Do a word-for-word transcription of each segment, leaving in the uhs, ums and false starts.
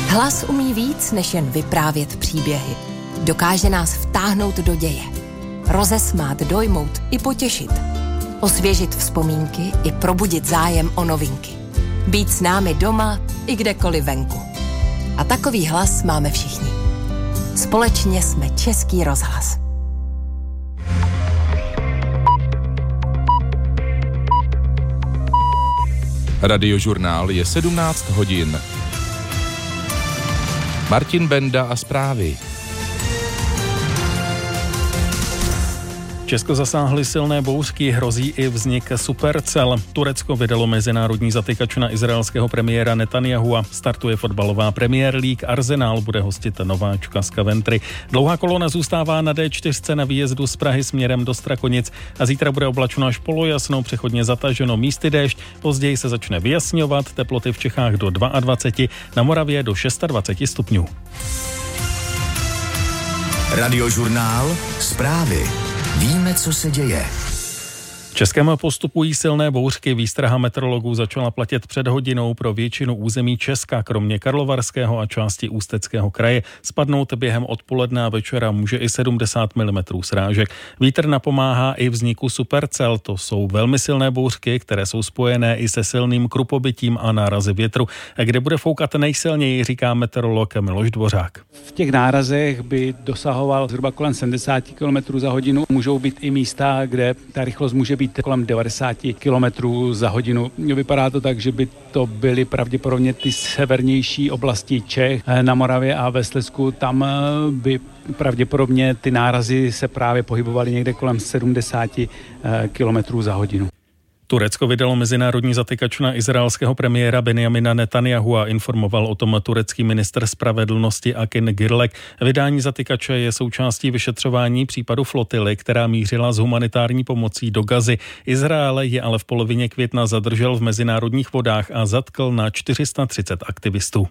Hlas umí víc, než jen vyprávět příběhy. Dokáže nás vtáhnout do děje. Rozesmát, dojmout i potěšit. Osvěžit vzpomínky i probudit zájem o novinky. Být s námi doma i kdekoliv venku. A takový hlas máme všichni. Společně jsme Český rozhlas. Radiožurnál je sedmnáct hodin. Martin Benda a zprávy. Česko zasáhly silné bouřky, hrozí i vznik supercel. Turecko vydalo mezinárodní zatykač na izraelského premiéra Netanyahua. Startuje fotbalová Premier League, Arsenal bude hostit nováčka z Coventry. Dlouhá kolona zůstává na dé čtyři na výjezdu z Prahy směrem do Strakonic a zítra bude oblačno až polojasno, přechodně zataženo, místy déšť. Později se začne vyjasňovat, teploty v Čechách do dvacet dva, na Moravě do dvacet šest stupňů. Radiožurnál, zprávy. Víme, co se děje. V Českém postupují silné bouřky. Výstraha meteorologů začala platit před hodinou pro většinu území Česka, kromě Karlovarského a části Ústeckého kraje. Spadnout během odpoledne a večera může i sedmdesát milimetrů srážek. Vítr napomáhá i vzniku supercel. To jsou velmi silné bouřky, které jsou spojené i se silným krupobytím a nárazy větru. Kde bude foukat nejsilněji, říká meteorolog Miloš Dvořák. V těch nárazech by dosahoval zhruba kolem sedmdesát kilometrů za hodinu. Můžou být i místa, kde ta rychlost může být kolem devadesát kilometrů za hodinu. Vypadá to tak, že by to byly pravděpodobně ty severnější oblasti Čech na Moravě a ve Slezsku. Tam by pravděpodobně ty nárazy se právě pohybovaly někde kolem sedmdesát kilometrů za hodinu. Turecko vydalo mezinárodní zatykač na izraelského premiéra Benjamina Netanyahua, informoval o tom turecký ministr spravedlnosti Akin Girlek. Vydání zatykače je součástí vyšetřování případu flotily, která mířila s humanitární pomocí do Gazy. Izrael je ale v polovině května zadržel v mezinárodních vodách a zatkl na čtyři sta třicet aktivistů.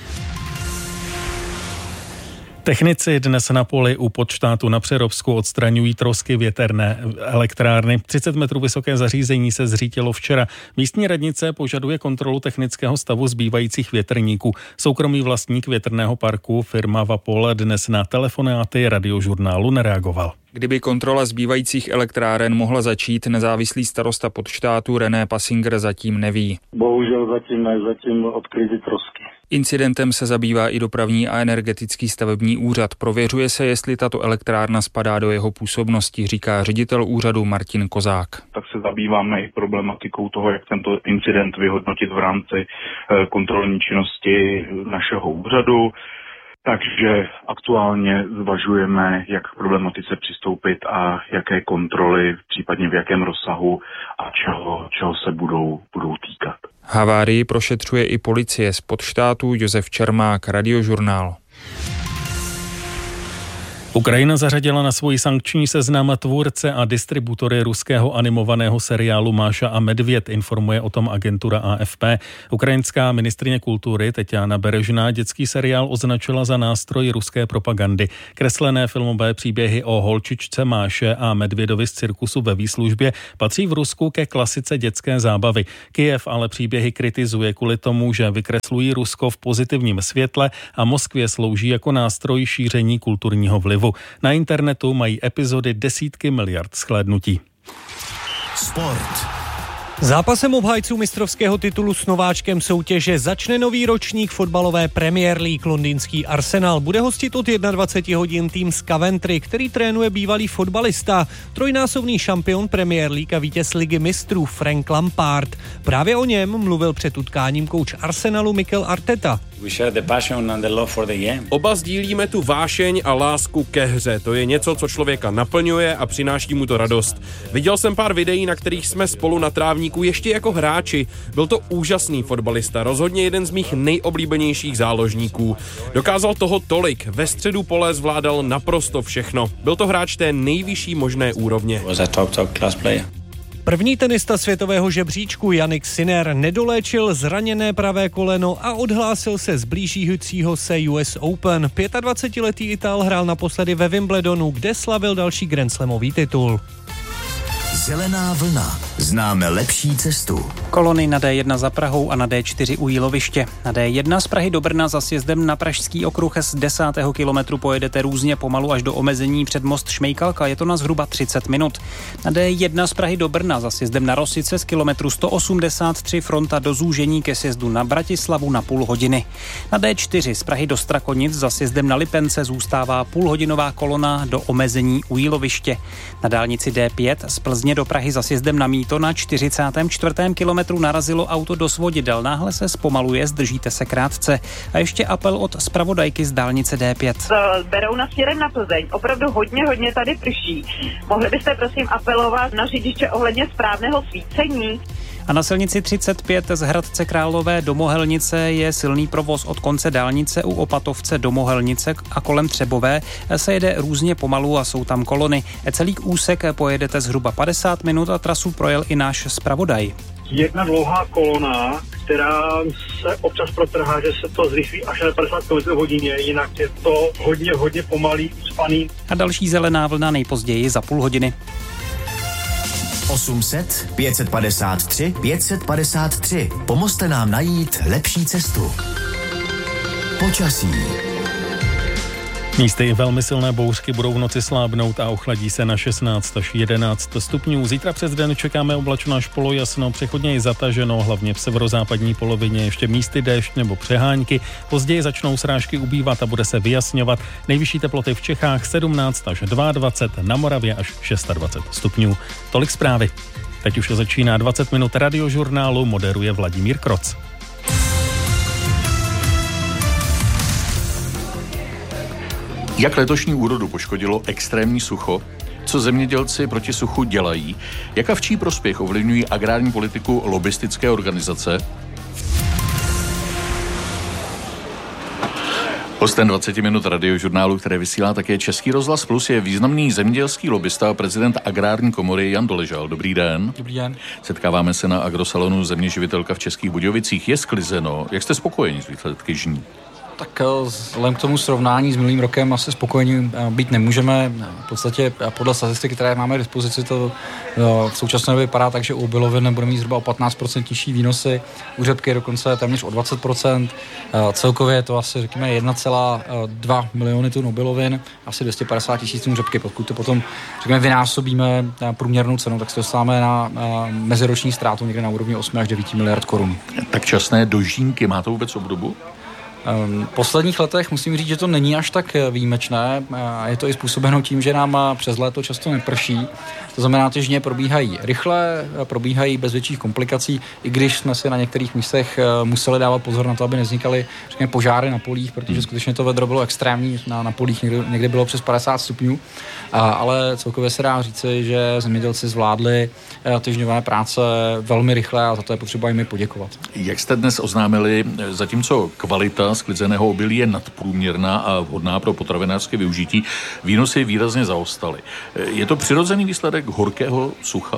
Technici dnes na poli u Podštátu na Přerovsku odstraňují trosky větrné elektrárny. třicet metrů vysoké zařízení se zřítilo včera. Místní radnice požaduje kontrolu technického stavu zbývajících větrníků. Soukromý vlastník větrného parku, firma Vapol, dnes na telefonáty Radiožurnálu nereagoval. Kdyby kontrola zbývajících elektráren mohla začít, nezávislý starosta Podštátu René Pasinger zatím neví. Bohužel zatím ne, zatím odkryty trosky. Incidentem se zabývá i dopravní a energetický stavební úřad. Prověřuje se, jestli tato elektrárna spadá do jeho působnosti, říká ředitel úřadu Martin Kozák. Tak se zabýváme i problematikou toho, jak tento incident vyhodnotit v rámci kontrolní činnosti našeho úřadu. Takže aktuálně zvažujeme, jak k problematice přistoupit a jaké kontroly, případně v jakém rozsahu a čeho, čeho se budou, budou týkat. Havárii prošetřuje i policie z Podštátu. Josef Čermák, Radiožurnál. Ukrajina zařadila na svůj sankční seznam tvůrce a distributory ruského animovaného seriálu Máša a Medvěd, informuje o tom agentura A F P. Ukrajinská ministryně kultury Teťána Berežná dětský seriál označila za nástroj ruské propagandy. Kreslené filmové příběhy o holčičce Máše a medvědovi z cirkusu ve výslužbě patří v Rusku ke klasice dětské zábavy. Kyjev ale příběhy kritizuje kvůli tomu, že vykreslují Rusko v pozitivním světle a Moskvě slouží jako nástroj šíření kulturního vlivu. Na internetu mají epizody desítky miliard shlédnutí. Sport. Zápasem obhájců mistrovského titulu s nováčkem soutěže začne nový ročník fotbalové Premier League. Londýnský Arsenal bude hostit od dvacet jedna hodin tým z Coventry, který trénuje bývalý fotbalista, trojnásobný šampion Premier League a vítěz ligy mistrů Frank Lampard. Právě o něm mluvil před utkáním kouč Arsenalu Mikel Arteta. Oba sdílíme tu vášeň a lásku ke hře. To je něco, co člověka naplňuje a přináší mu to radost. Viděl jsem pár videí, na kterých jsme spolu na trávníku ještě jako hráči. Byl to úžasný fotbalista, rozhodně jeden z mých nejoblíbenějších záložníků. Dokázal toho tolik, ve středu pole zvládal naprosto všechno. Byl to hráč té nejvyšší možné úrovně. První tenista světového žebříčku Jannik Sinner nedoléčil zraněné pravé koleno a odhlásil se z blížícího se U S Open. dvacetiletý Ital hrál naposledy ve Wimbledonu, kde slavil další grandslamový titul. Zelená vlna. Známe lepší cestu. Kolony na dé jedna za Prahou a na dé čtyři u Jíloviště. Na dé jedna z Prahy do Brna za sjezdem na Pražský okruh z desátého kilometru pojedete různě pomalu až do omezení před most Šmejkalka. Je to na zhruba třicet minut. Na dé jedna z Prahy do Brna za sjezdem na Rosice z kilometru sto osmdesát tři fronta do zúžení ke sjezdu na Bratislavu na půl hodiny. Na dé čtyři z Prahy do Strakonic za sjezdem na Lipence zůstává půlhodinová kolona do omezení u Jíloviště. Na dálnici dé pět z Plzně do Prahy za sjezdem na Mýto na čtyřicátém čtvrtém kilometru narazilo auto do svodidel. Náhle se zpomaluje, zdržíte se krátce. A ještě apel od zpravodajky z dálnice dé pět. Z Berouna směrem na Plzeň. Opravdu hodně, hodně tady prší. Mohli byste prosím apelovat na řidiče ohledně správného svícení? A na silnici třicet pět z Hradce Králové do Mohelnice je silný provoz od konce dálnice u Opatovce do Mohelnice a kolem Třebové se jede různě pomalu a jsou tam kolony. Celý úsek pojedete zhruba padesát minut a trasu projel i náš zpravodaj. Jedna dlouhá kolona, která se občas protrhá, že se to zrychlí až na padesát kilometrů hodině, jinak je to hodně, hodně pomalý, spaný. A další zelená vlna nejpozději za půl hodiny. osm set pět set padesát tři pět set padesát tři. Pomozte nám najít lepší cestu. Počasí. Místy i velmi silné bouřky budou v noci slábnout a ochladí se na šestnáct až jedenáct stupňů. Zítra přes den čekáme oblačno až polojasno, přechodně i zataženo, hlavně v severozápadní polovině ještě místy déšť nebo přehánky. Později začnou srážky ubývat a bude se vyjasňovat. Nejvyšší teploty v Čechách sedmnáct až dvacet dva, na Moravě až dvacet šest stupňů. Tolik zprávy. Teď už začíná dvacet minut radiožurnálu, moderuje Vladimír Kroc. Jak letošní úrodu poškodilo extrémní sucho? Co zemědělci proti suchu dělají? Jak a v čí prospěch ovlivňují agrární politiku lobbystické organizace? Hostem dvacet minut radiožurnálu, které vysílá také Český rozhlas Plus, je významný zemědělský lobbysta a prezident agrární komory Jan Doležal. Dobrý den. Dobrý den. Setkáváme se na agrosalonu Země živitelka v Českých Budějovicích. Je sklizeno. Jak jste spokojeni s výsledky žní? Tak vzhledem k tomu srovnání s minulým rokem asi spokojení být nemůžeme. V podstatě podle statistiky, které máme k dispozici, to v současné době vypadá tak, že u obilovin budeme mít zhruba o patnáct procent nižší výnosy, u řepky dokonce téměř o dvacet procent. Celkově je to asi, řekněme, jedna celá dva miliony tun obilovin, asi dvě stě padesát tisíc tun řepky. Pokud to potom, řekněme, vynásobíme průměrnou cenu, tak se dostáváme na meziroční ztrátu někde na úrovni osm až devět miliard korun. Tak časné dožínky, má to vůbec obdobu? V posledních letech musím říct, že to není až tak výjimečné. Je to i způsobeno tím, že nám přes léto často neprší. To znamená, že žně probíhají rychle, probíhají bez větších komplikací, i když jsme si na některých místech museli dávat pozor na to, aby nevznikaly, řekněme, požáry na polích, protože skutečně to vedro bylo extrémní, na, na polích někde, někde bylo přes padesát stupňů, a, ale celkově se dá říci, že zemědělci zvládli ty žňové práce velmi rychle a za to je potřeba jim poděkovat. Jak jste dnes oznámili, zatímco kvalita sklizeného obilí je nadprůměrná a vhodná pro potravinářské využití, výnosy výrazně zaostaly. Je to přirozený výsledek horkého sucha?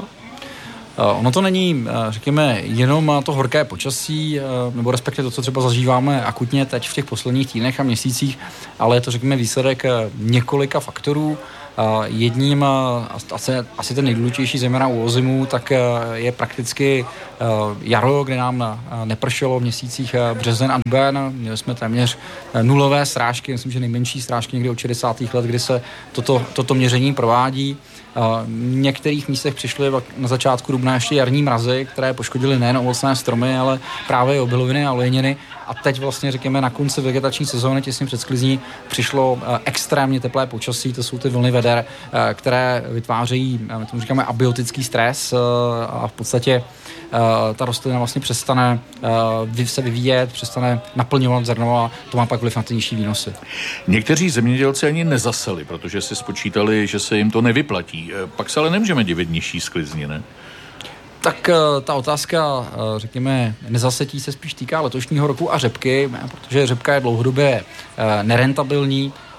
Ono to není, řekněme, jenom to horké počasí, nebo respektive to, co třeba zažíváme akutně teď v těch posledních týdnech a měsících, ale je to, řekněme, výsledek několika faktorů. Jedním, asi, asi ten nejdůležitější, zejména u ozimů, tak je prakticky jaro, kde nám nepršelo v měsících březen a duben. Měli jsme téměř nulové srážky, myslím, že nejmenší srážky někdy od šedesátých let, kdy se toto, toto měření provádí. V některých místech přišly na začátku dubna ještě jarní mrazy, které poškodily nejen ovocné stromy, ale právě obiloviny a olejniny. A teď vlastně, řekněme, na konci vegetační sezóny, těsně před sklizní, přišlo extrémně teplé počasí, to jsou ty vlny veder, které vytvářejí, my tomu říkáme, abiotický stres a v podstatě ta rostlina vlastně přestane se vyvíjet, přestane naplňovat zrno a to má pak vliv na ty nižší výnosy. Někteří zemědělci ani nezaseli, protože si spočítali, že se jim to nevyplatí. Pak se ale nemůžeme divit nižší sklizni, ne? Tak ta otázka, řekněme, nezasetí se spíš týká letošního roku a řepky, protože řepka je dlouhodobě nerentabilní.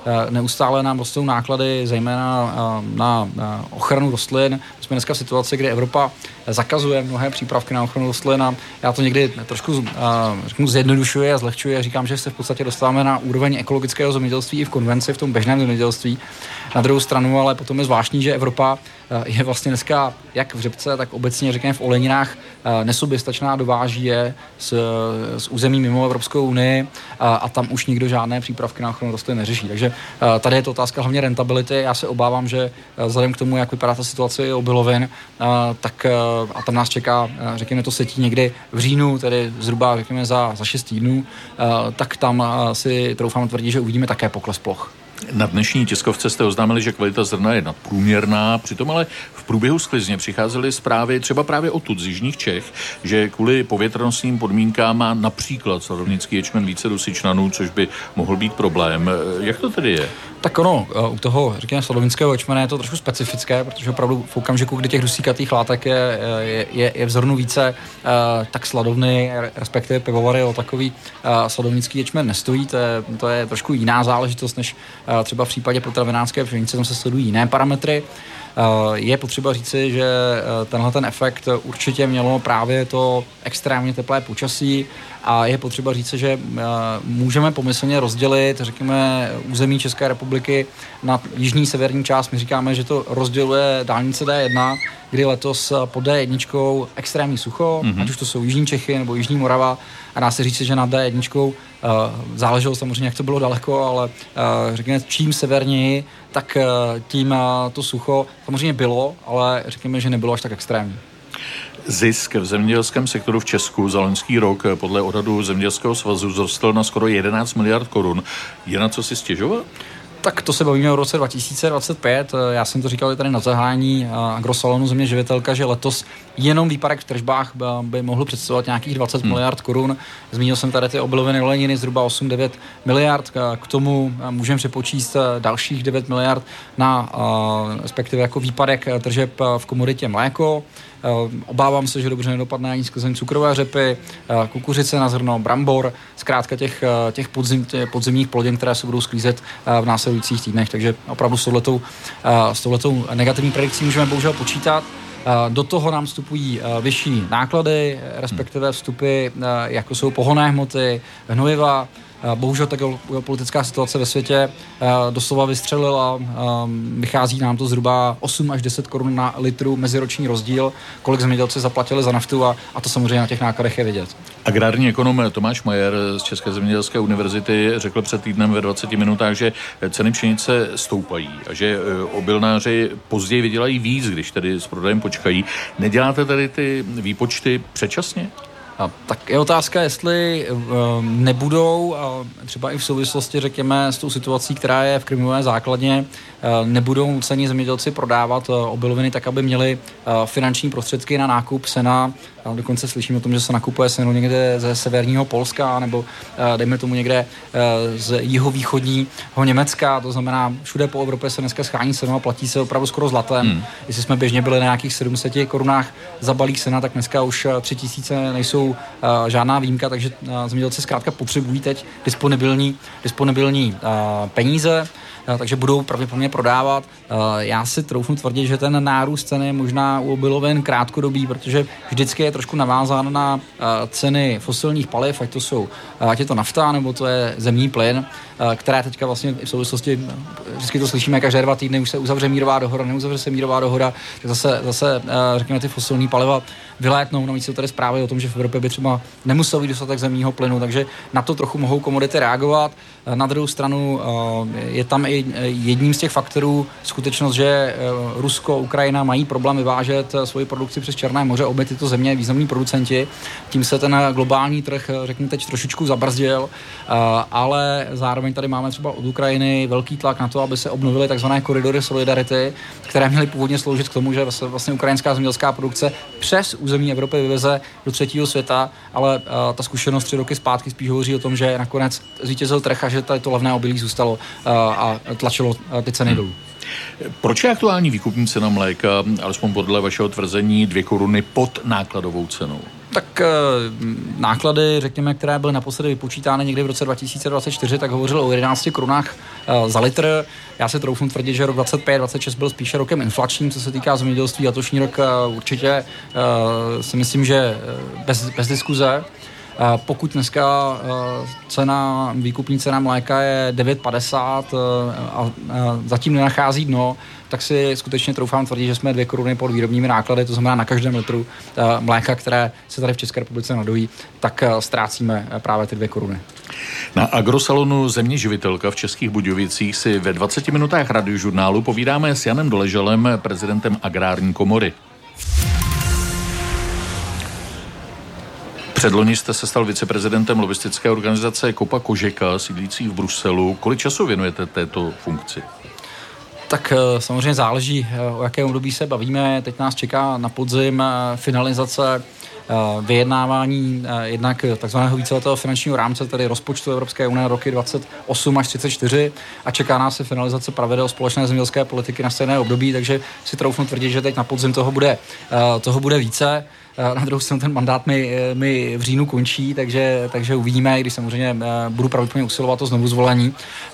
neustále nám rostou náklady, zejména na, na ochranu rostlin. Jsme dneska v situaci, kdy Evropa zakazuje mnohé přípravky na ochranu rostlin a já to někdy trošku řeknu, zjednodušuji a zlehčuji a říkám, že se v podstatě dostáváme na úroveň ekologického zemědělství i v konvenci, v tom běžném zemědělství. Na druhou stranu, ale potom je zvláštní, že Evropa je vlastně dneska jak v řepce, tak obecně řekněme v oleninách nesoběstačná, dováží je z, z území mimo Evropskou unii a, a tam už nikdo žádné přípravky na ochranu rostlin neřeší. Takže tady je to otázka hlavně rentability. Já se obávám, že vzhledem k tomu, jak vypadá ta situace obilovin, tak a tam nás čeká, řekněme, to setí někdy v říjnu, tedy zhruba řekněme za, za šest týdnů, tak tam si troufám tvrdit, že uvidíme také pokles ploch. Na dnešní tiskovce jste oznámili, že kvalita zrna je nadprůměrná, přitom ale v průběhu sklizně přicházely zprávy třeba právě odtud z jižních Čech, že kvůli povětrnostním podmínkám má například sladovnický ječmen více dusičnanů, což by mohl být problém. Jak to tedy je? Tak ono, u toho, řekněme, sladovnického ječmene je to trošku specifické, protože opravdu v okamžiku, kdy těch dusíkatých látek je, je, je v zrnu více, tak sladovny, respektive pivovary o takový sladovnický ječmen nestojí. To je, to je trošku jiná záležitost, než třeba v případě potravinářské pšenice, tam se sledují jiné parametry. Je potřeba říci, že tenhle ten efekt určitě mělo právě to extrémně teplé počasí a je potřeba říci, že můžeme pomyslně rozdělit, řekněme, území České republiky na jižní severní část. My říkáme, že to rozděluje dálnice D jedna, kdy letos pod D jedna extrémní sucho, mm-hmm. ať už to jsou jižní Čechy nebo jižní Morava, a dá se říci, že na D jedna uh, záleželo samozřejmě, jak to bylo daleko, ale uh, řekněme, čím severněji, tak uh, tím uh, to sucho samozřejmě bylo, ale řekněme, že nebylo až tak extrémní. Zisk v zemědělském sektoru v Česku za loňský rok podle odhadu Zemědělského svazu vzrostl na skoro jedenáct miliard korun. Je na co si stěžovat? Tak to se bavíme o roce dva tisíce dvacet pět. Já jsem to říkal tady na zahájení Agrosalonu Země živitelka, že letos jenom výpadek v tržbách by mohl představovat nějakých dvacet hmm. miliard korun. Zmínil jsem tady ty obiloviny, oleniny, zhruba osm devět miliard. K tomu můžeme přepočíst dalších devět miliard na respektive jako výpadek tržeb v komoditě mléko. Obávám se, že dobře nedopadne ani sklizeň cukrové řepy, kukuřice na zrno, brambor, zkrátka těch, těch, podzim, těch podzimních plodin, které se budou sklízet v následujících týdnech. Takže opravdu s touhletou, s touhletou negativní predikcí můžeme bohužel počítat. Do toho nám vstupují vyšší náklady, respektive vstupy, jako jsou pohonné hmoty, hnojiva. Bohužel ta geopolitická situace ve světě doslova vystřelila. Vychází nám to zhruba osm až deset korun na litru meziroční rozdíl, kolik zemědělci zaplatili za naftu a, a to samozřejmě na těch nákladech je vidět. Agrární ekonom Tomáš Majer z České zemědělské univerzity řekl před týdnem ve dvaceti minutách, že ceny pšenice stoupají a že obilnáři později vydělají víc, když tedy s prodejem počkají. Neděláte tady ty výpočty předčasně? A tak je otázka, jestli uh, nebudou, uh, třeba i v souvislosti, řekněme, s tou situací, která je v krmové základně, uh, nebudou nuceni zemědělci prodávat uh, obiloviny tak, aby měli uh, finanční prostředky na nákup sena. A dokonce slyším o tom, že se nakupuje seno někde ze severního Polska nebo uh, dejme tomu někde uh, z jihovýchodního Německa. To znamená, všude po Evropě se dneska schání seno a platí se opravdu skoro zlatem. Hmm. Jestli jsme běžně byli na nějakých sedm set korunách za balík sena, tak dneska už tři tisíce nejsou Uh, žádná výjimka, takže uh, zemědělci zkrátka potřebují teď disponibilní, disponibilní uh, peníze, uh, takže budou pravděpodobně prodávat. Uh, já si troufnu tvrdit, že ten nárůst ceny je možná u obilovin krátkodobý, protože vždycky je trošku navázán na uh, ceny fosilních paliv, ať to jsou, uh, ať je to nafta, nebo to je zemní plyn, uh, které teďka vlastně v souvislosti, vždycky to slyšíme každé dva týdny, už se uzavře mírová dohoda, neuzavře se mírová dohoda, tak zase, zase uh, řekněme, ty fosilní paliva vylétnou. Navíc jsou tady zprávy o tom, že v Evropě by třeba nemusel být dostatek zemního plynu, takže na to trochu mohou komodity reagovat. Na druhou stranu je tam i jedním z těch faktorů skutečnost, že Rusko, Ukrajina mají problém vyvážet svoji produkci přes Černé moře, obě tyto země významní producenti. Tím se ten globální trh, řekněme, teď trošičku zabrzdil, ale zároveň tady máme třeba od Ukrajiny velký tlak na to, aby se obnovily takzvané koridory solidarity, které měly původně sloužit k tomu, že vlastně ukrajinská zemědělská produkce přes území Evropy vyveze do třetího světa, ale uh, ta zkušenost tři roky zpátky spíš hovoří o tom, že nakonec zvítězil trh a že tady to levné obilí zůstalo uh, a tlačilo uh, ty ceny dolů. Proč je aktuální výkupní cena mléka, alespoň podle vašeho tvrzení, dvě koruny pod nákladovou cenou? Tak náklady, řekněme, které byly naposledy vypočítány někdy v roce dva tisíce dvacet čtyři, tak hovořil o jedenácti korunách za litr. Já si troufnu tvrdit, že rok dvacet pět dvacet šest byl spíše rokem inflačním, co se týká zemědělství. Letošní rok určitě si myslím, že bez, bez diskuze. Pokud dneska cena, výkupní cena mléka je devět padesát a zatím nenachází dno, tak si skutečně troufám tvrdit, že jsme dvě koruny pod výrobními náklady, to znamená na každém litru mléka, které se tady v České republice nadojí, tak ztrácíme právě ty dvě koruny. Na agrosalonu Země živitelka v Českých Budějovicích si ve dvaceti minutách Radiožurnálu povídáme s Janem Doležalem, prezidentem Agrární komory. Předloni jste se stal viceprezidentem lobistické organizace Kopa Kožeka, sídlící v Bruselu. Kolik času věnujete této funkci? Tak samozřejmě záleží, o jakém období se bavíme. Teď nás čeká na podzim finalizace vyjednávání jednak takzvaného víceletého finančního rámce, tedy rozpočtu Evropské unie roky dvacet osm až třicet čtyři a čeká nás se finalizace pravidel společné zemědělské politiky na stejné období, takže si troufnu tvrdit, že teď na podzim toho bude, toho bude více. Na druhou stranu ten mandát mi, mi v říjnu končí, takže, takže uvidíme, když samozřejmě budu pravděpodobně usilovat o znovu zvolení,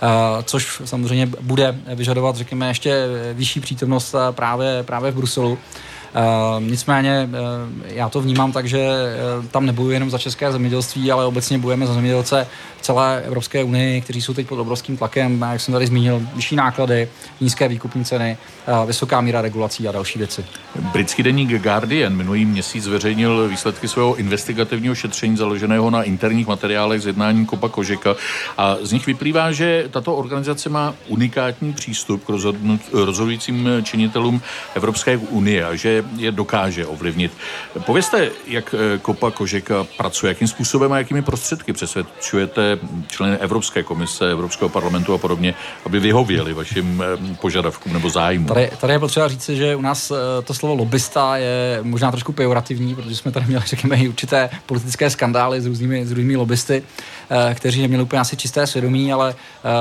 což samozřejmě bude vyžadovat, řekněme, ještě vyšší přítomnost právě, právě v Bruselu. Uh, nicméně uh, já to vnímám tak, že uh, tam nebuju jenom za české zemědělství, ale obecně bojujeme za zemědělce v celé Evropské unii, kteří jsou teď pod obrovským tlakem, jak jsem tady zmínil, vyšší náklady, nízké výkupní ceny, uh, vysoká míra regulací a další věci. Britský deník Guardian minulý měsíc zveřejnil výsledky svého investigativního šetření založeného na interních materiálech z jednání Kopa Kožeka a z nich vyplývá, že tato organizace má unikátní přístup k rozhodujícím činitelům Evropské unie a že je dokáže ovlivnit. Povězte, jak Kopa Kožeka pracuje, jakým způsobem a jakými prostředky přesvědčujete členy Evropské komise, Evropského parlamentu a podobně, aby vyhověli vašim požadavkům nebo zájmům. Tady, tady je potřeba říct, že u nás to slovo lobista je možná trošku pejorativní, protože jsme tady měli, řekněme, i určité politické skandály s různými, s různými lobbysty, kteří neměli úplně asi čisté svědomí, ale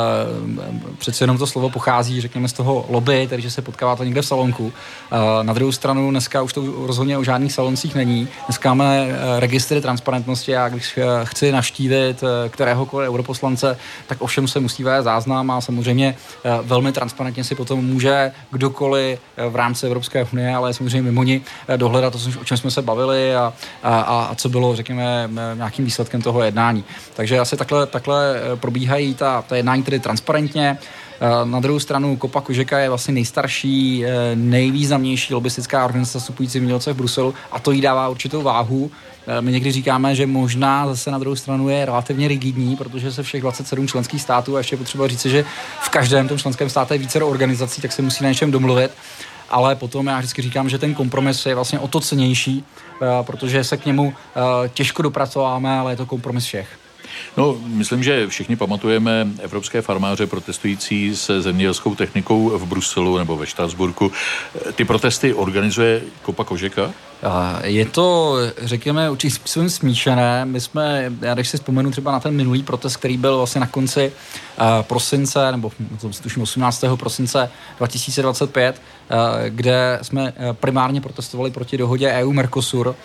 přece jenom to slovo pochází, řekněme, z toho lobby, tedy že se potkáváte někde v salonku. Na druhou stranu dneska už to rozhodně o žádných saloncích není. Dneska máme registry transparentnosti a když chci navštívit kteréhokoliv europoslance, tak ovšem se musí vést záznam a samozřejmě velmi transparentně si potom může kdokoliv v rámci Evropské unie, ale samozřejmě mimo ní dohledat to, o čem jsme se bavili a, a, a co bylo, řekněme, nějakým výsledkem toho jednání. Takže asi takhle, takhle probíhají ta, ta jednání tedy transparentně. Na druhou stranu Kopa Kožeka je vlastně nejstarší, nejvýznamnější lobbystická organizace zastupující zemědělce v Bruselu a to jí dává určitou váhu. My někdy říkáme, že možná zase na druhou stranu je relativně rigidní, protože se všech dvacet sedm členských států a ještě potřeba říct, že v každém tom členském státě je více organizací, tak se musí na něčem domluvit. Ale potom já vždycky říkám, že ten kompromis je vlastně o to cennější, protože se k němu těžko dopracováme, ale je to kompromis všech. No, myslím, že všichni pamatujeme evropské farmáře protestující se zemědělskou technikou v Bruselu nebo ve Štrasburku. Ty protesty organizuje Kopa Kožeka? Je to, řekněme, určitým způsobem smíšené. My jsme, já když si vzpomenu třeba na ten minulý protest, který byl vlastně na konci uh, prosince, nebo tuším osmnáctého prosince dva tisíce dvacet pět, uh, kde jsme primárně protestovali proti dohodě E U-Mercosur uh,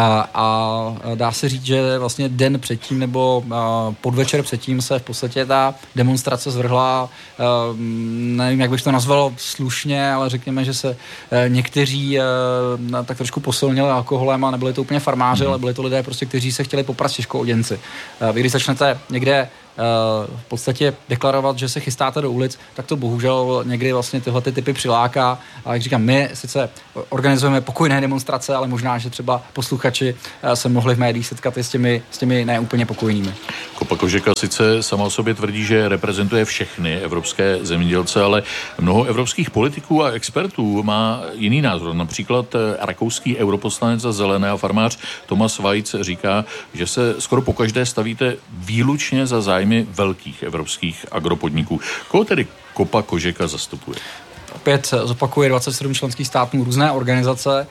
a dá se říct, že vlastně den předtím nebo uh, podvečer předtím se v podstatě ta demonstrace zvrhla, uh, nevím, jak bych to nazval slušně, ale řekněme, že se uh, někteří uh, tak trošku posunuli alkoholem a nebyli to úplně farmáři, ale byli to lidé, prostě, kteří se chtěli poprat s těžkooděnci. Vy když začnete někde v podstatě deklarovat, že se chystáte do ulic, tak to bohužel někdy vlastně tyhle ty typy přiláká. A jak říkám, my sice organizujeme pokojné demonstrace, ale možná, že třeba posluchači se mohli v médiích setkat i s těmi, s těmi neúplně pokojnými. Kopa Kožeka sice sama o sobě tvrdí, že reprezentuje všechny evropské zemědělce, ale mnoho evropských politiků a expertů má jiný názor. Například rakouský europoslanec za Zelené a farmář Thomas Weitz říká, že se skoro pokaždé stavíte výlučně za zájem velkých evropských agropodniků. Koho tedy Kopa Kožeka zastupuje? opět zopakuje dvacet sedm členských států, různé organizace.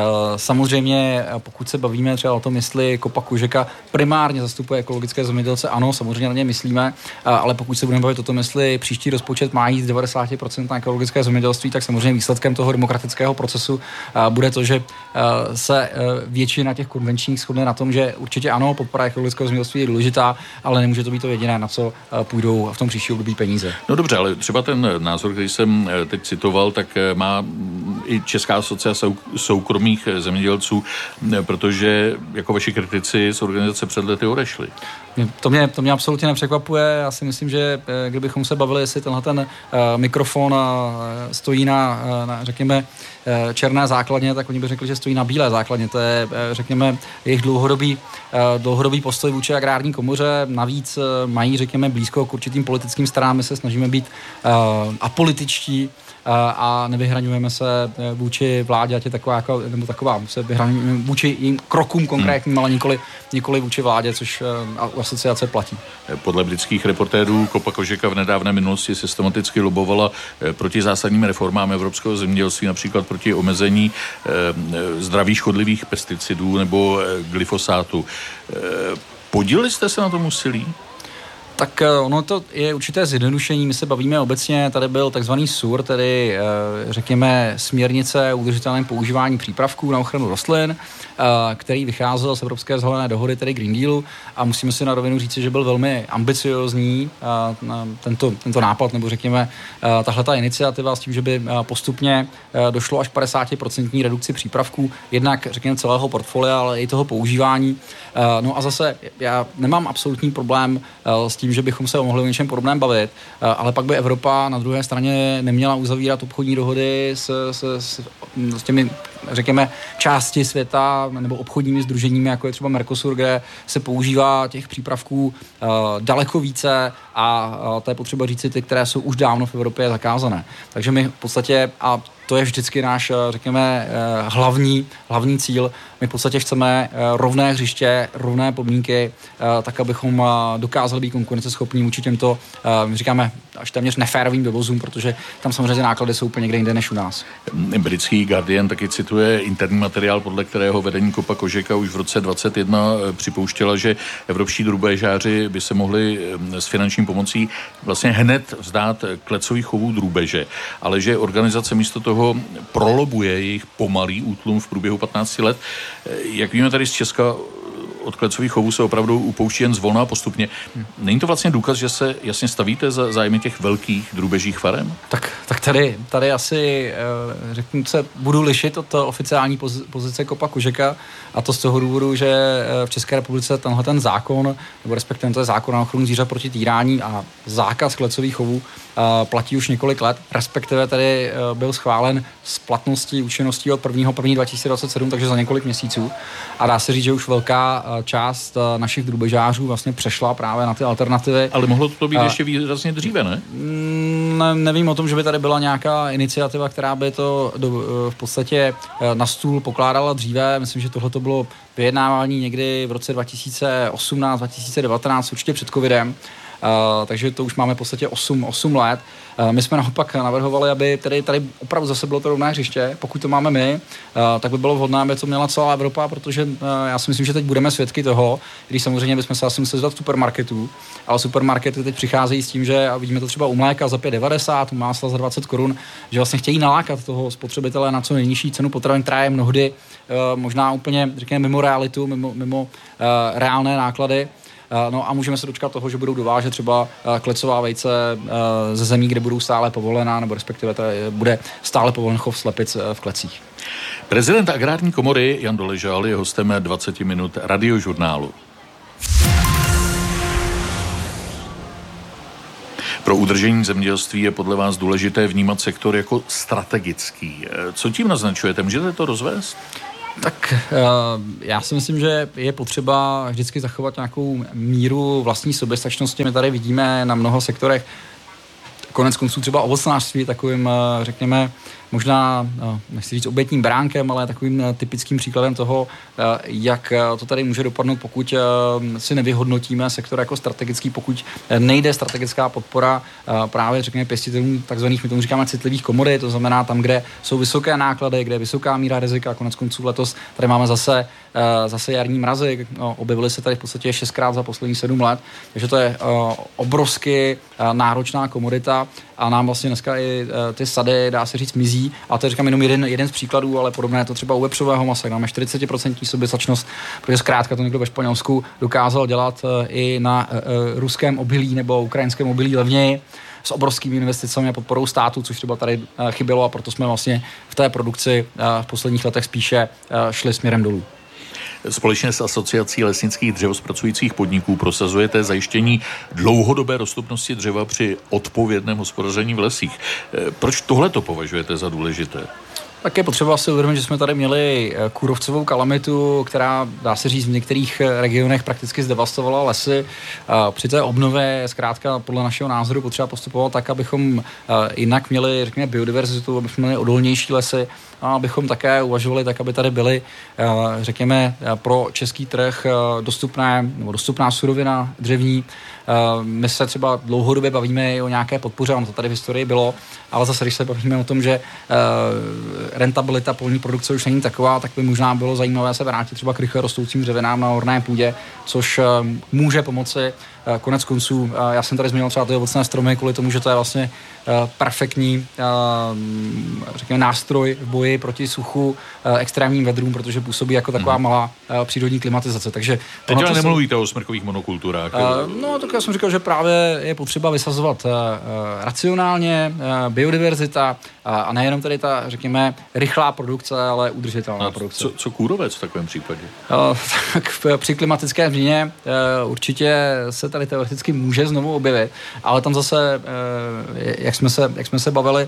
Samozřejmě, pokud se bavíme třeba o tom, jestli Kopa Kožeka primárně zastupuje ekologické zemědělce, ano, samozřejmě na ně myslíme, ale pokud se budeme bavit o tom, jestli příští rozpočet má jít z devadesát procent na ekologické zemědělství, tak samozřejmě výsledkem toho demokratického procesu bude to, že se většina těch konvenčních shodne na tom, že určitě ano, podpora ekologického zemědělství je důležitá, ale nemůže to být to jediné, na co půjdou v tom příští období peníze. No dobře, ale třeba ten názor, který jsem teď citoval, tak má i Česká asociace soukromých zemědělců, protože jako vaši kritici z organizace před lety odešli. To mě, to mě absolutně nepřekvapuje. Já si myslím, že kdybychom se bavili, jestli tenhle ten uh, mikrofon uh, stojí na, uh, na, řekněme, uh, černé základně, tak oni by řekli, že stojí na bílé základně. To je, uh, řekněme, jejich dlouhodobý, uh, dlouhodobý postoj vůči agrární komoře. Navíc uh, mají, řekněme, blízko k určitým politickým stranám. My se snažíme být uh, apolitičtí a nevyhraňujeme se vůči vládě, ať je taková, jako, nebo taková, se vyhraňujeme vůči jim krokům konkrétním, hmm. ale nikoli, nikoli vůči vládě, což uh, asociace platí. Podle britských reportérů Kopa Kožeka v nedávné minulosti systematicky lobovala proti zásadním reformám evropského zemědělství, například proti omezení eh, zdraví škodlivých pesticidů nebo eh, glyfosátu. Eh, podíleli jste se na tom úsilí? Tak ono to je určité zjednodušení. My se bavíme obecně, tady byl takzvaný S U R, tedy řekněme směrnice o udržitelném používání přípravků na ochranu rostlin, který vycházel z Evropské zelené dohody, tedy Green Dealu, a musíme si na rovinu říci, že byl velmi ambiciozní tento, tento nápad, nebo řekněme tahleta iniciativa s tím, že by postupně došlo až padesát procent redukci přípravků, jednak řekněme celého portfolia, ale i toho používání. No a zase já nemám absolutní problém s tím, že bychom se mohli o něčem podobném bavit, ale pak by Evropa na druhé straně neměla uzavírat obchodní dohody s, s, s, s těmi, řekněme, části světa nebo obchodními sdruženími, jako je třeba Mercosur, kde se používá těch přípravků uh, daleko více a uh, to je potřeba říci ty, které jsou už dávno v Evropě zakázané. Takže my v podstatě, a to je vždycky náš, řekněme, hlavní, hlavní cíl. My v podstatě chceme rovné hřiště, rovné podmínky, tak abychom dokázali být konkurenceschopní vůči těmto, my říkáme, až téměř neférovým dovozům, protože tam samozřejmě náklady jsou úplně někde jinde než u nás. Britský Guardian taky cituje interní materiál, podle kterého vedení Kopa Kožeka už v roce dvacet jedna připouštěla, že evropští drůbežáři by se mohli s finanční pomocí vlastně hned vzdát klecových chovů drůbeže, ale že organizace místo toho prolobuje jejich pomalý útlum v průběhu patnácti let. Jak víme tady z Česka, od klecových chovů se opravdu upouští jen zvolna a postupně. Není to vlastně důkaz, že se jasně stavíte za zájmy těch velkých drůbežích farem? Tak, tak tady, tady asi řeknu se, budu lišit od oficiální pozice Kopa Kožeka, a to z toho důvodu, že v České republice tenhle ten zákon, nebo respektive to je zákon na ochranu zvířat proti týrání a zákaz klecových chovů platí už několik let, respektive tady byl schválen s platností účinností od prvního prvního dva tisíce dvacet sedm, takže za několik měsíců. A dá se říct, že už velká část našich drůbežářů vlastně přešla právě na ty alternativy. Ale mohlo to být a, ještě výrazně dříve, ne? ne? Nevím o tom, že by tady byla nějaká iniciativa, která by to do, v podstatě na stůl pokládala dříve. Myslím, že tohle to bylo vyjednávání někdy v roce dva tisíce osmnáct dva tisíce devatenáct, určitě před covidem. Uh, takže to už máme v podstatě osm let. Uh, my jsme naopak navrhovali, aby tady, tady opravdu zase bylo to rovné hřiště. Pokud to máme my, uh, tak by bylo vhodné, aby to měla celá Evropa, protože uh, já si myslím, že teď budeme svědky toho, když samozřejmě bychom se asi museli zdat supermarketů, ale supermarkety teď přicházejí s tím, že, a vidíme to třeba u mléka za pět devadesát, u másla za dvacet korun, že vlastně chtějí nalákat toho spotřebitele na co nejnižší cenu potravin, která je mnohdy uh, možná úplně, řekněme, mimo realitu, mimo, mimo uh, reálné náklady. No a můžeme se dočkat toho, že budou dovážet třeba klecová vejce ze zemí, kde budou stále povolená, nebo respektive bude stále povolen chov slepic v klecích. Prezident Agrární komory Jan Doležal je hostem dvacet minut Radiožurnálu. Pro udržení zemědělství je podle vás důležité vnímat sektor jako strategický. Co tím naznačujete? Můžete to rozvést? Tak já si myslím, že je potřeba vždycky zachovat nějakou míru vlastní soběstačnosti. My tady vidíme na mnoha sektorech konec konců třeba ovocnářství takovým, řekněme, možná, nechci říct obětním bránkem, ale takovým typickým příkladem toho, jak to tady může dopadnout, pokud si nevyhodnotíme sektor jako strategický, pokud nejde strategická podpora právě, řekněme, pěstitelům takzvaných, my tomu říkáme citlivých komodit, to znamená tam, kde jsou vysoké náklady, kde je vysoká míra rizika. Konec konců letos tady máme zase, zase jarní mrazy, no, objevily se tady v podstatě šestkrát za poslední sedm let, takže to je obrovsky náročná komodita a nám vlastně dneska i ty sady, dá se říct, mizí. A to je, říkám, jenom jeden, jeden z příkladů, ale podobné je to třeba u vepřového masa, máme čtyřicet procent soběstačnost, protože zkrátka to někdo ve Španělsku dokázal dělat i na ruském obilí nebo ukrajinském obilí levněji s obrovskými investicemi a podporou státu, což třeba tady chybělo a proto jsme vlastně v té produkci v posledních letech spíše šli směrem dolů. Společně s Asociací lesnických dřevozpracujících podniků prosazujete zajištění dlouhodobé dostupnosti dřeva při odpovědném hospodaření v lesích. Proč tohle to považujete za důležité? Tak je potřeba si uvědomit, že jsme tady měli kůrovcovou kalamitu, která, dá se říct, v některých regionech prakticky zdevastovala lesy. Při té obnově zkrátka podle našeho názoru potřeba postupovat tak, abychom jinak měli, řekněme, biodiverzitu, abychom měli odolnější lesy, a abychom také uvažovali tak, aby tady byly, řekněme, pro český trh dostupné, nebo dostupná surovina dřevní. My se třeba dlouhodobě bavíme i o nějaké podpoře, ono to tady v historii bylo, ale zase, když se bavíme o tom, že rentabilita polní produkce už není taková, tak by možná bylo zajímavé se vrátit třeba k rychle rostoucím dřevinám na orné půdě, což může pomoci. Konec konců, já jsem tady zmínil třeba ty ovocné stromy kvůli tomu, že to je vlastně perfektní, řekněme, nástroj v boji proti suchu, extrémním vedrům, protože působí jako taková hmm. malá přírodní klimatizace. Takže teď ale nemluvíte jsou... o smrkových monokulturách. No, tak já jsem říkal, že právě je potřeba vysazovat racionálně, biodiverzita a nejenom tady ta, řekněme, rychlá produkce, ale udržitelná a produkce. Co, co kůrovec v takovém případě? Tak při klimatické změně určitě se tady teoreticky může znovu objevit, ale tam zase, jak jsme se, jak jsme se bavili,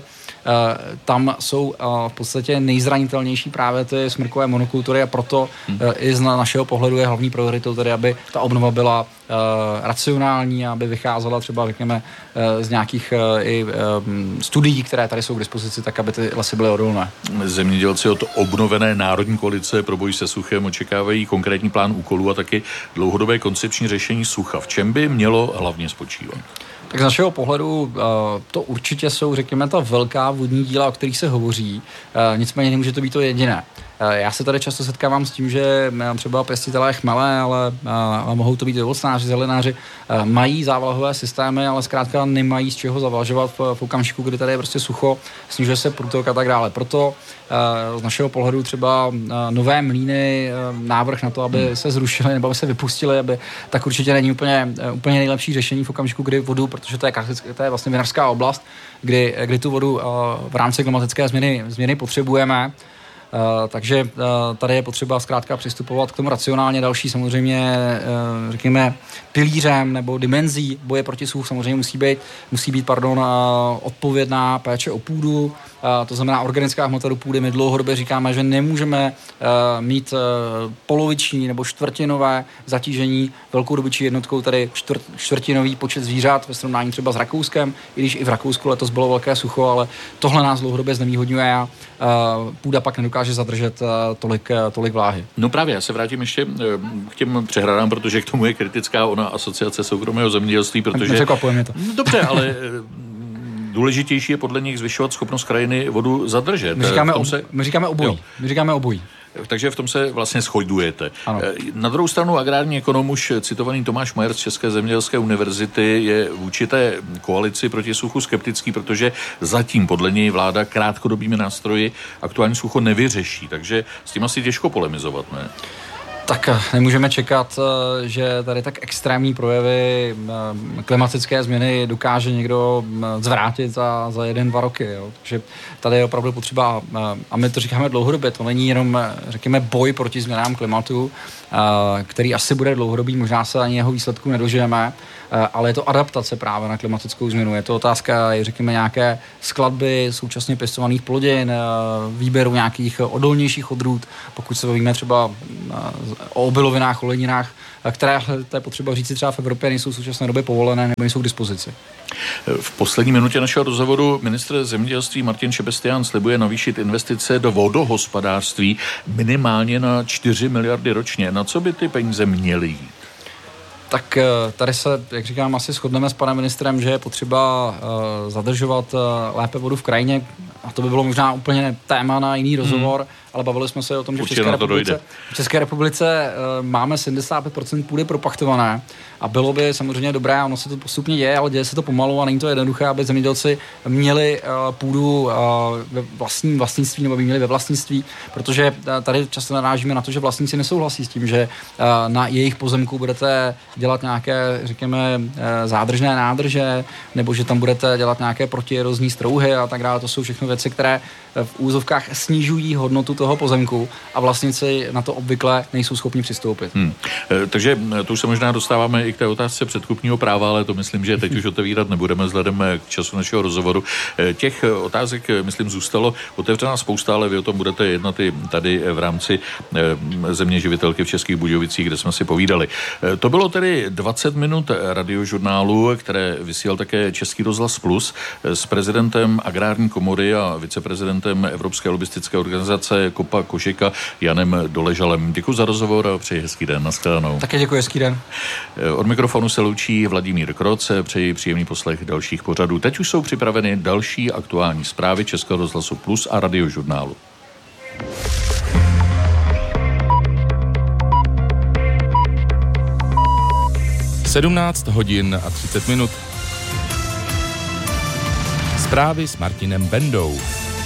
tam jsou v podstatě nejzranitelnější právě ty smrkové monokultury a proto hmm. i z našeho pohledu je hlavní prioritou tedy, aby ta obnova byla racionální, aby vycházela třeba, řekněme, z nějakých i studií, které tady jsou k dispozici, tak aby ty lesy byly odolné. Zemědělci od obnovené Národní koalice pro boj se suchem očekávají konkrétní plán úkolů a taky dlouhodobé koncepční řešení sucha. V čem by mělo hlavně spočívat? Tak z našeho pohledu to určitě jsou, řekněme, ta velká vodní díla, o kterých se hovoří, nicméně nemůže to být to jediné. Já se tady často setkávám s tím, že třeba pěstitelé chmele, ale, ale mohou to být ovocnáři, zelenáři, mají závlahové systémy, ale zkrátka nemají z čeho zavlažovat v, v okamžiku, kdy tady je prostě sucho, snižuje se průtok a tak dále. Proto z našeho pohledu třeba nové mlýny, návrh na to, aby se zrušily nebo aby se vypustily, aby, tak určitě není úplně, úplně nejlepší řešení v okamžiku, kdy vodu, protože to je, to je vlastně vinařská oblast, kdy, kdy tu vodu v rámci klimatické změny, změny potřebujeme. Uh, takže uh, tady je potřeba zkrátka přistupovat k tomu racionálně. Další samozřejmě, uh, řekněme, pilířem nebo dimenzí boje proti suchu samozřejmě musí být, musí být pardon, uh, odpovědná péče o půdu, uh, to znamená organická hmota do půdy. My dlouhodobě říkáme, že nemůžeme uh, mít uh, poloviční nebo čtvrtinové zatížení velkou dobyčí jednotkou, tady čtvrt, čtvrtinový počet zvířat ve srovnání třeba s Rakouskem, i když i v Rakousku letos bylo velké sucho, ale tohle nás dlouhodobě znevýhodňuje a uh, půda pak nedokáže zadržet uh, tolik, uh, tolik vláhy. No právě, já se vrátím ještě uh, k těm přehradám, protože k tomu je kritická ona Asociace soukromého zemědělství, protože... Překvapuje mě to. Dobře, ale důležitější je podle nich zvyšovat schopnost krajiny vodu zadržet. My říkáme, ob... se... My říkáme obojí. My říkáme obojí. Takže v tom se vlastně shodujete. Ano. Na druhou stranu agrární ekonom už citovaný Tomáš Majer z České zemědělské univerzity je vůči té koalici proti suchu skeptický, protože zatím podle něj vláda krátkodobými nástroji aktuální sucho nevyřeší, takže s tím asi těžko polemizovat, ne? Tak nemůžeme čekat, že tady tak extrémní projevy klimatické změny dokáže někdo zvrátit za, za jeden, dva roky. Jo. Takže tady je opravdu potřeba, a my to říkáme dlouhodobě, to není jenom, řekněme, boj proti změnám klimatu, který asi bude dlouhodobý, možná se ani jeho výsledku nedožijeme, ale je to adaptace právě na klimatickou změnu. Je to otázka, řekněme, nějaké skladby současně pěstovaných plodin, výběru nějakých odolnějších odrůd, pokud se bavíme třeba o obilovinách, oleninách, které, to je potřeba říct, třeba v Evropě nejsou v současné době povolené nebo nejsou k dispozici. V poslední minutě našeho rozhovoru ministr zemědělství Martin Šebestián slibuje navýšit investice do vodohospodářství minimálně na čtyři miliardy ročně. Na co by ty peníze měly jít? Tak tady se, jak říkám, asi shodneme s panem ministrem, že je potřeba uh, zadržovat uh, lépe vodu v krajině. A to by bylo možná úplně téma na jiný rozhovor, hmm. ale bavili jsme se o tom, že v České republice, v České republice uh, máme sedmdesát pět procent půdy propachtované a bylo by samozřejmě dobré, ono se to postupně děje, ale děje se to pomalu a není to jednoduché, aby zemědělci měli uh, půdu uh, ve vlastním vlastnictví nebo by měli ve vlastnictví, protože uh, tady často narážíme na to, že vlastníci nesouhlasí s tím, že uh, na jejich pozemku budete dělat nějaké, řekněme, uh, zádržné nádrže, nebo že tam budete dělat nějaké protierozní strouhy a tak dále. To jsou všechno věci, které v úzovkách snižují hodnotu toho pozemku a vlastníci na to obvykle nejsou schopni přistoupit. Hmm. E, takže to už se možná dostáváme i k té otázce předkupního práva, ale to myslím, že teď už otevírat nebudeme vzhledem k času našeho rozhovoru. E, těch otázek, myslím, zůstalo otevřená spousta, ale vy o tom budete jednat i tady v rámci e, země živitelky v Českých Budějovicích, kde jsme si povídali. E, to bylo tedy dvacet minut radiožurnálu, které vysílal také Český rozhlas Plus s prezidentem Agrární komory a viceprezidentem Evropské lobistické organizace Kopa Kožeka Janem Doležalem. Děkuji za rozhovor a přeji hezký den. Naschledanou. Také děkuji, hezký den. Od mikrofonu se loučí Vladimír Kroce, přeji příjemný poslech dalších pořadů. Teď už jsou připraveny další aktuální zprávy Českého rozhlasu Plus a radiožurnálu. sedmnáct hodin a třicet minut. Zprávy s Martinem Bendou.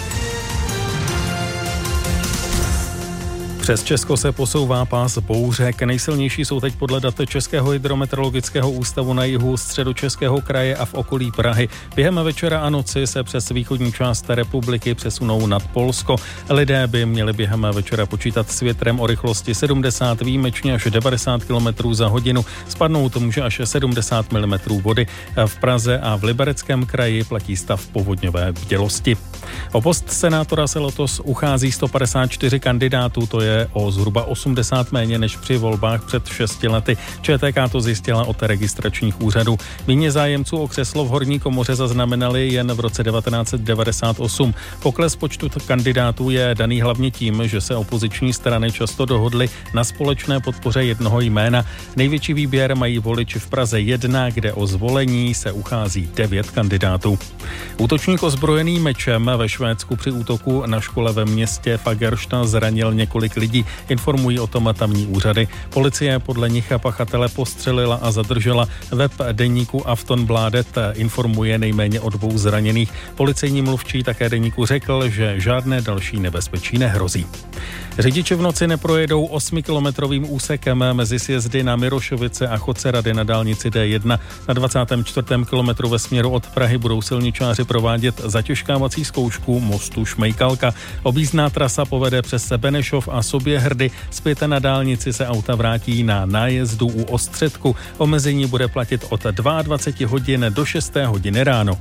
Přes Česko se posouvá pás bouřek. Nejsilnější jsou teď podle dat Českého hydrometeorologického ústavu na jihu Středočeského kraje a v okolí Prahy. Během večera a noci se přes východní část republiky přesunou nad Polsko. Lidé by měli během večera počítat s větrem o rychlosti sedmdesát, výjimečně až devadesát kilometrů za hodinu. Spadnout může až sedmdesát milimetrů vody. V Praze a v Libereckém kraji platí stav povodňové bdělosti. O post senátora se letos uchází sto padesát čtyři kandidátů, to je o zhruba osmdesát méně než při volbách před šesti lety. ČTK to zjistila od registračních úřadů. Méně zájemců o křeslo v horní komoře zaznamenali jen v roce devatenáct set devadesát osm. Pokles počtu kandidátů je daný hlavně tím, že se opoziční strany často dohodly na společné podpoře jednoho jména. Největší výběr mají voliči v Praze jedna, kde o zvolení se uchází devět kandidátů. Útočník ozbrojený mečem ve Švédsku při útoku na škole ve městě Fagersta zranil několik lidí, informují o tom tamní úřady. Policie podle nich pachatele postřelila a zadržela. Web deníku Aftonbladet informuje nejméně o dvou zraněných. Policejní mluvčí také deníku řekl, že žádné další nebezpečí nehrozí. Řidiči v noci neprojedou osmikilometrovým úsekem mezi sjezdy na Mirošovice a Chodcerady na dálnici D jedna. Na dvacátém čtvrtém kilometru ve směru od Prahy budou silničáři provádět zatěžkávací zkoušku mostu Šmejkalka. Objízdná trasa povede přes Benešov a Soběhrdy. Zpět na dálnici se auta vrátí na nájezdu u Ostředku. Omezení bude platit od dvacet dva hodin do šesté hodiny ráno.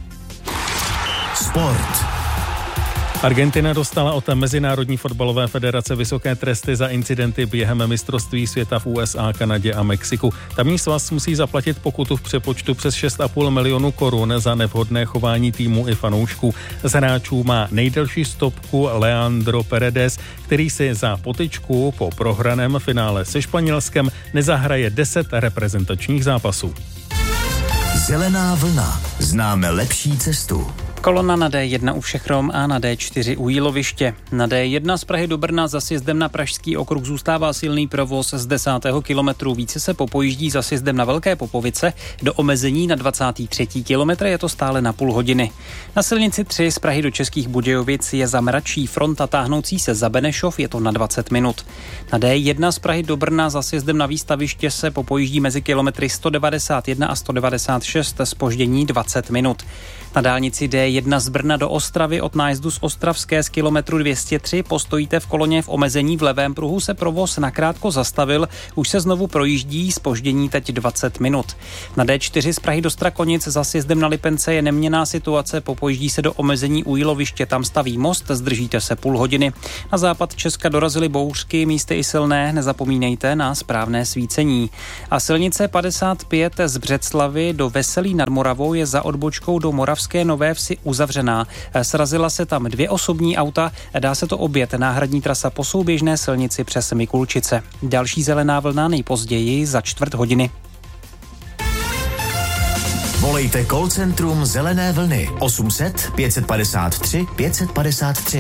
Sport. Argentina dostala od Mezinárodní fotbalové federace vysoké tresty za incidenty během mistrovství světa v U S A, Kanadě a Mexiku. Tamní svaz musí zaplatit pokutu v přepočtu přes šest a půl milionu korun za nevhodné chování týmu i fanoušků. Z hráčů má nejdelší stopku Leandro Paredes, který si za potyčku po prohraném finále se Španělskem nezahraje deset reprezentačních zápasů. Zelená vlna. Známe lepší cestu. Kolona na D jedna u Všechrom a na D čtyři u Jíloviště. Na D jedna z Prahy do Brna za sjezdem na Pražský okruh zůstává silný provoz z desátého kilometru. Více se popojíždí za sjezdem na Velké Popovice. Do omezení na dvacátém třetím kilometru je to stále na půl hodiny. Na silnici tři z Prahy do Českých Budějovic je za mračí fronta táhnoucí se za Benešov, je to na dvacet minut. Na D jedna z Prahy do Brna za sjezdem na Výstaviště se popojíždí mezi kilometry sto devadesát jedna a sto devadesát šest, zpoždění dvacet minut. Na dálnici D jedna z Brna do Ostravy od nájezdu z Ostravské z kilometru dvě stě tři. Postojíte v koloně v omezení v levém pruhu, se provoz nakrátko zastavil. Už se znovu projíždí, zpoždění teď dvacet minut. Na D čtyři z Prahy do Strakonic za sjezdem na Lipence je neměnná situace, popojíždí se do omezení u Jíloviště, tam staví most, zdržíte se půl hodiny. Na západ Česka dorazily bouřky, místy i silné, nezapomínejte na správné svícení. A silnice padesát pět z Břeclavy do Veselí nad Moravou je za odbočkou do Moravské Nové Vsi uzavřená. Srazila se tam dvě osobní auta, dá se to objet, náhradní trasa po souběžné silnici přes Mikulčice. Další zelená vlna nejpozději za čtvrt hodiny. Volejte call centrum Zelené vlny osm set pět padesát tři pět padesát tři.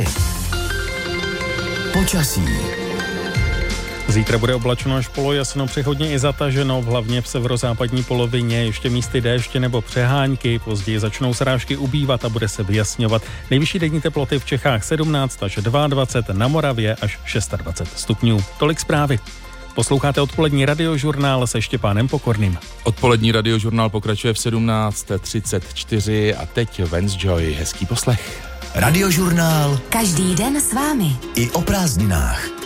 Počasí. Zítra bude oblačno až polojasno, přechodně i zataženo, hlavně v severozápadní polovině, ještě místy déště nebo přehánky, později začnou srážky ubývat a bude se vyjasňovat. Nejvyšší denní teploty v Čechách sedmnáct až dvacet dva, na Moravě až dvacet šest stupňů. Tolik zprávy. Posloucháte odpolední radiožurnál se Štěpánem Pokorným. Odpolední radiožurnál pokračuje v sedmnáct třicet čtyři a teď Vance Joy. Hezký poslech. Radiožurnál. Každý den s vámi. I o prázdninách.